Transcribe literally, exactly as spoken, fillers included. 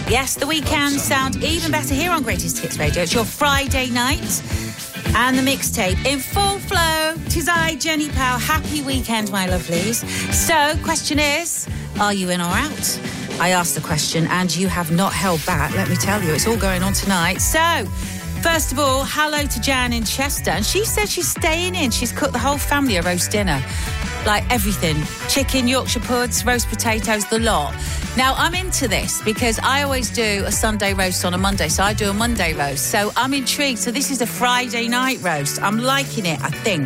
Yes, the weekends sound even better here on Greatest Hits Radio. It's your Friday night and the mixtape in full flow. 'Tis I, Jenny Powell. Happy weekend, my lovelies. So, question is, are you in or out? I asked the question and you have not held back. Let me tell you, it's all going on tonight. So, first of all, hello to Jan in Chester. And she said she's staying in. She's cooked the whole family a roast dinner. Like everything. Chicken, Yorkshire puds, roast potatoes, the lot. Now, I'm into this because I always do a Sunday roast on a Monday. So I do a Monday roast. So I'm intrigued. So this is a Friday night roast. I'm liking it, I think.